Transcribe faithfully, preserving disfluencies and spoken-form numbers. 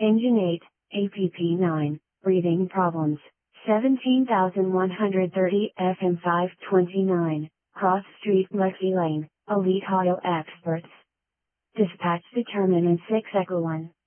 Engine eight, A P P nine, breathing problems, seventeen thousand one hundred thirty F M five twenty-nine, Cross Street Lexi Lane, Elite Auto Experts. Dispatch determinant six Echo one.